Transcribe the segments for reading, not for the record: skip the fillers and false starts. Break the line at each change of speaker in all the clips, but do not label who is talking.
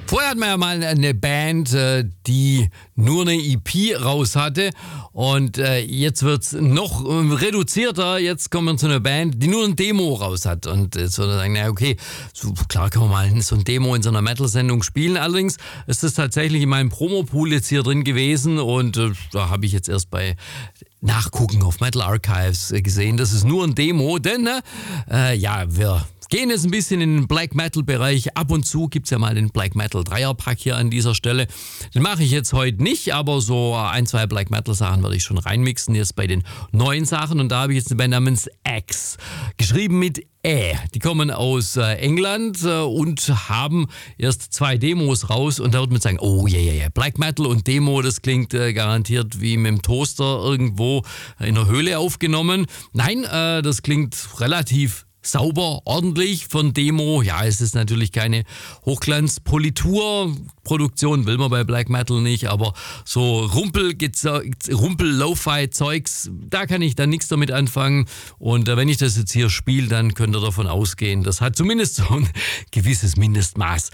Vorher hatten wir ja mal eine Band, die nur eine EP raus hatte und jetzt wird's noch reduzierter. Jetzt kommen wir zu einer Band, die nur ein Demo raus hat und jetzt würde ich sagen, na okay, so, klar kann man mal so ein Demo in so einer Metal-Sendung spielen. Allerdings ist das tatsächlich in meinem Promo-Pool jetzt hier drin gewesen und da habe ich jetzt erst bei Nachgucken auf Metal Archives gesehen, das ist nur ein Demo, denn wir gehen jetzt ein bisschen in den Black Metal Bereich. Ab und zu gibt's ja mal den Black Metal Dreierpack hier an dieser Stelle. Den mache ich jetzt heute nicht, aber so ein, zwei Black Metal Sachen werde ich schon reinmixen jetzt bei den neuen Sachen. Und da habe ich jetzt eine Band namens X, geschrieben mit Die kommen aus England und haben erst 2 Demos raus und da wird man sagen, oh yeah, Black Metal und Demo, das klingt garantiert wie mit dem Toaster irgendwo in der Höhle aufgenommen. Nein, das klingt relativ sauber, ordentlich von Demo. Ja, es ist natürlich keine Hochglanz-Politur-Produktion, will man bei Black Metal nicht, aber so Rumpel-Lo-Fi-Zeugs, da kann ich dann nichts damit anfangen. Und wenn ich das jetzt hier spiele, dann könnt ihr davon ausgehen, das hat zumindest so ein gewisses Mindestmaß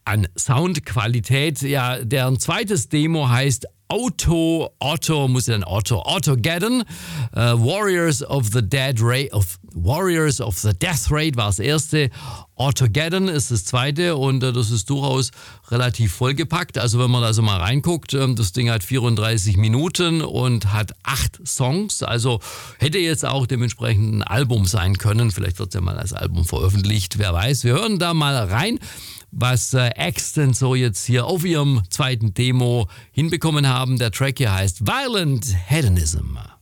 an Soundqualität. Ja, deren zweites Demo heißt Autogeddon, Warriors of the Death Rate war das erste, Autogeddon ist das zweite und das ist durchaus relativ vollgepackt. Also wenn man da so mal reinguckt, das Ding hat 34 Minuten und hat 8 Songs, also hätte jetzt auch dementsprechend ein Album sein können. Vielleicht wird es ja mal als Album veröffentlicht, wer weiß. Wir hören da mal rein, was X denn so jetzt hier auf ihrem zweiten Demo hinbekommen haben. Der Track hier heißt Violent Hedonism.